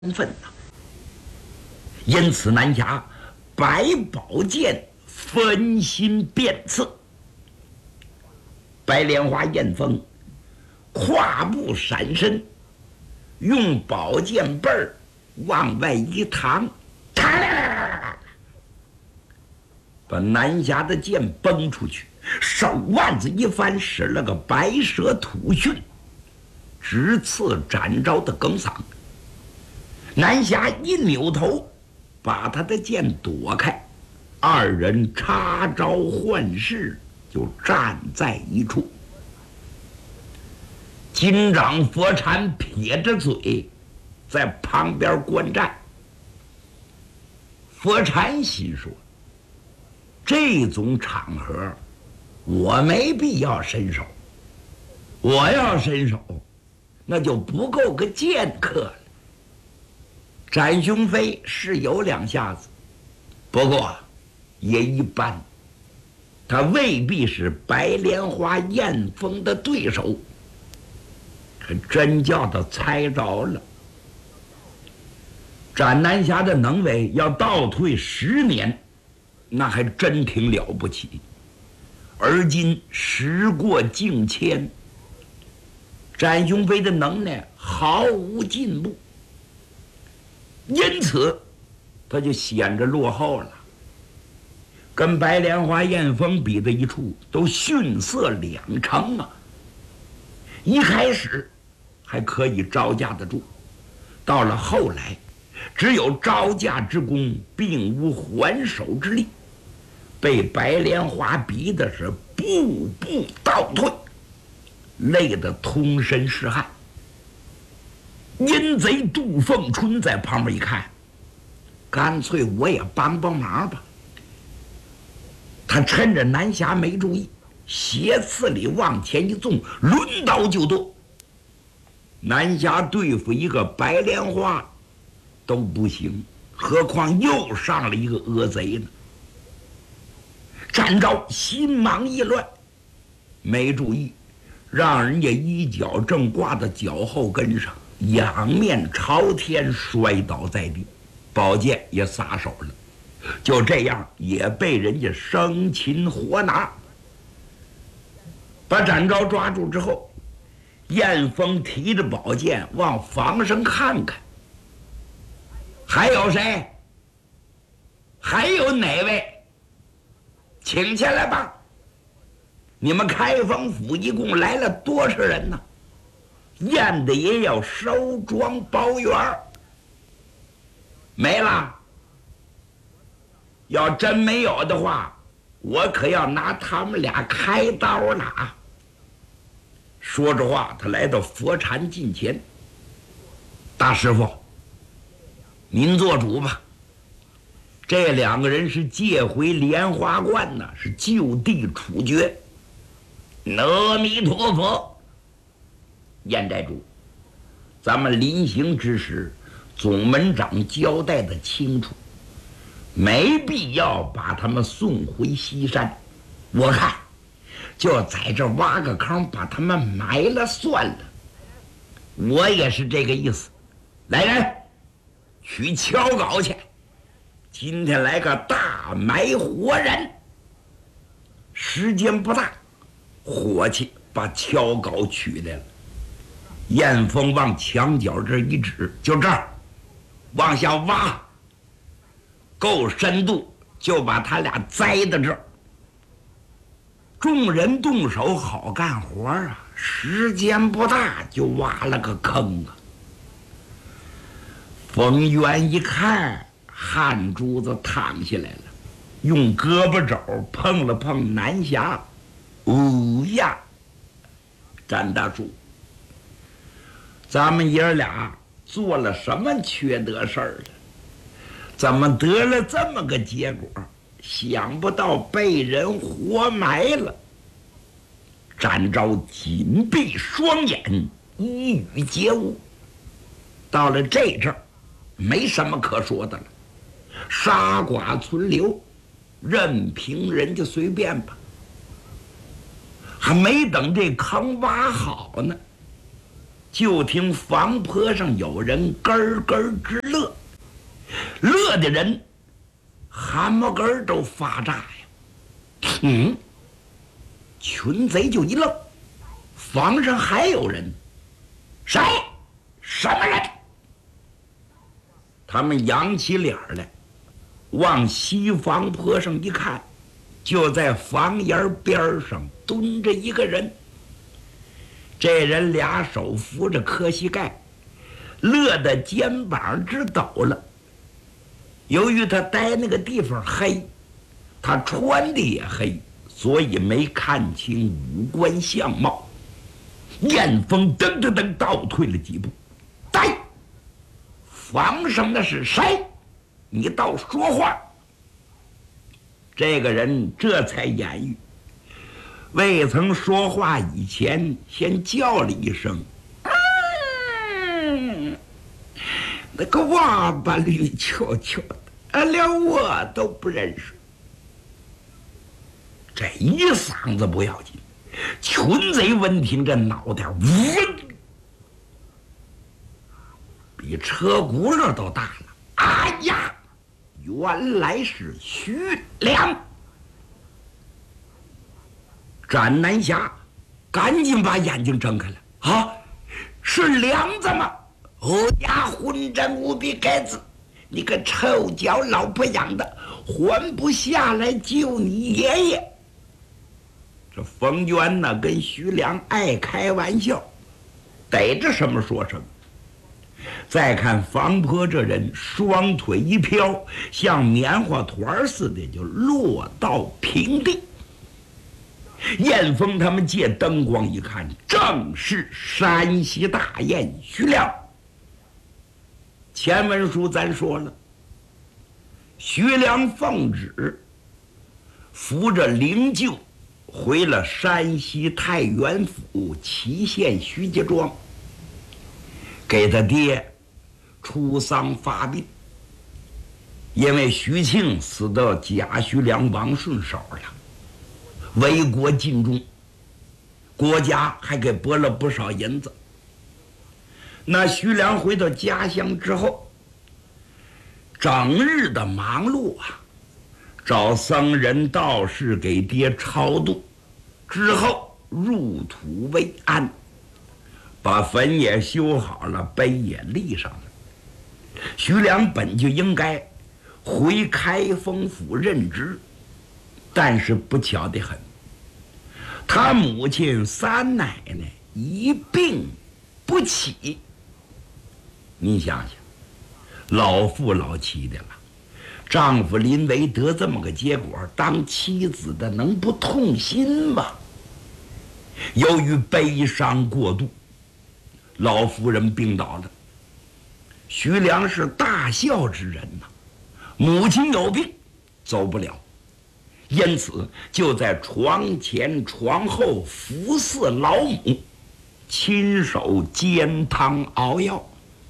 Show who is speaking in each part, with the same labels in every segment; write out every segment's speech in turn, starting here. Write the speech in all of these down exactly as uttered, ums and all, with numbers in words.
Speaker 1: 身份呐。因此，南侠百宝剑分心变刺，白莲花燕峰跨步闪身，用宝剑背儿往外一扛，把南侠的剑崩出去，手腕子一翻，使了个白蛇吐讯，直刺展昭的梗嗓。南侠一扭头，把他的剑躲开，二人插招换式，就站在一处。金掌佛禅撇着嘴，在旁边观战。佛禅心说：这种场合，我没必要伸手。我要伸手，那就不够个剑客了。展雄飞是有两下子，不过也一般，他未必是白莲花燕峰的对手。可真叫他猜着了。展南侠的能为要倒退十年，那还真挺了不起。而今时过境迁，展雄飞的能耐毫无进步，因此他就显着落后了，跟白莲花燕峰比的一处都逊色两成啊。一开始还可以招架得住，到了后来只有招架之功，并无还手之力，被白莲花逼的是步步倒退，累得通身是汗。阴贼杜凤春在旁边一看，干脆我也帮帮忙吧。他趁着南侠没注意，斜刺里往前一纵，抡刀就剁。南侠对付一个白莲花都不行，何况又上了一个恶贼呢？展昭心忙意乱，没注意，让人家一脚正挂在脚后跟上，仰面朝天摔倒在地，宝剑也撒手了。就这样也被人家生擒活拿。把展昭抓住之后，燕峰提着宝剑往房上看看，还有谁？还有哪位？请下来吧。你们开封府一共来了多少人呢？燕的也要收庄包圆。没了。要真没有的话，我可要拿他们俩开刀了啊！说着话，他来到佛禅近前：“大师傅，您做主吧。这两个人是借回莲花观呢，是就地处决。”阿弥陀佛。燕寨主，咱们临行之时，总门长交代的清楚，没必要把他们送回西山。我看就在这挖个坑，把他们埋了算了。我也是这个意思。来人，取敲镐去。今天来个大埋活人。时间不大，伙计把敲镐取来了。燕峰往墙角这一指：“就这儿，往下挖，够深度，就把他俩栽到这儿。”众人动手好干活啊，时间不大就挖了个坑啊。冯渊一看，汗珠子淌下来了，用胳膊肘碰了碰南侠：“哦呀，詹大叔，咱们爷儿俩做了什么缺德事儿了？怎么得了这么个结果？想不到被人活埋了。”展昭紧闭双眼，一语皆无。到了这阵儿，没什么可说的了，杀剐存留，任凭人家随便吧。还没等这坑挖好呢， 就听房坡上有人咯咯直乐，乐的人汗毛根都发炸呀。嗯，群贼就一愣，房上还有人，谁？什么人？他们扬起脸来，往西房坡上一看，就在房檐边上蹲着一个人。这人俩手扶着磕膝盖，乐得肩膀直抖了。由于他待那个地方黑，他穿的也黑，所以没看清五官相貌。燕峰噔噔噔倒退了几步，呆，房上的是谁？你倒说话。这个人这才言语，未曾说话以前，先叫了一声：“嗯，那个娃把绿球球的，啊，连我都不认识。”这一嗓子不要紧，群贼闻听这脑袋嗡，比车轱辘都大了。哎呀，原来是徐良！展南霞赶紧把眼睛睁开了。啊，是梁子吗？哦呀，混账无比该子！你个臭脚老婆养的，还不下来救你爷爷！这冯娟呢，跟徐良爱开玩笑，逮着什么说什么。再看房坡这人，双腿一飘，像棉花团似的就落到平地。燕峰他们借灯光一看，正是山西大雁徐良。前文书咱说了，徐良奉旨扶着灵柩回了山西太原府祁县徐家庄，给他爹出丧发殡。因为徐庆死到贾徐良、王顺手了，为国尽忠，国家还给拨了不少银子。那徐良回到家乡之后，整日的忙碌啊，找僧人道士给爹超度，之后入土为安，把坟也修好了，碑也立上了。徐良本就应该回开封府任职，但是不巧得很，他母亲三奶奶一病不起。你想想，老夫老妻的了，丈夫临危得这么个结果，当妻子的能不痛心吗？由于悲伤过度，老夫人病倒了。徐良是大孝之人呐，母亲有病走不了，因此就在床前床后服侍老母，亲手煎汤熬药。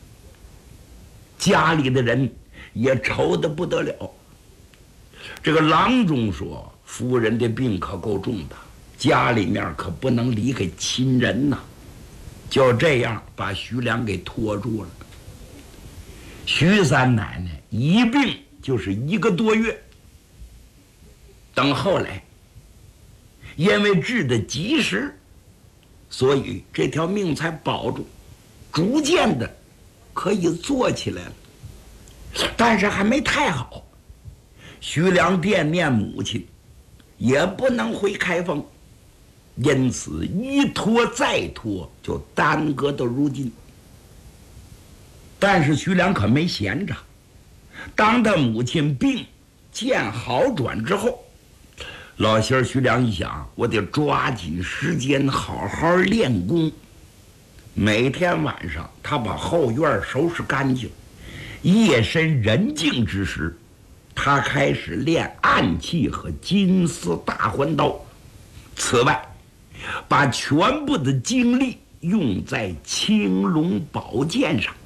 Speaker 1: 家里的人也愁得不得了。这个郎中说，夫人的病可够重的，家里面可不能离开亲人呐。就这样把徐良给拖住了。徐三奶奶一病就是一个多月，等后来因为治得及时，所以这条命才保住，逐渐的可以做起来了。但是还没太好，徐良惦念母亲，也不能回开封，因此一拖再拖，就耽搁到如今。但是徐良可没闲着，当他母亲病见好转之后，老仙儿徐良一想，我得抓紧时间好好练功。每天晚上他把后院收拾干净，夜深人静之时，他开始练暗器和金丝大环刀。此外，把全部的精力用在青龙宝剑上。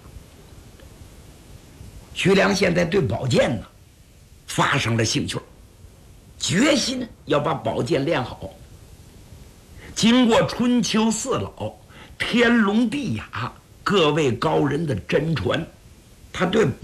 Speaker 1: 徐良现在对宝剑呢发生了兴趣，决心要把宝剑练好。经过春秋四老， 天龙地雅各位高人的真传，他对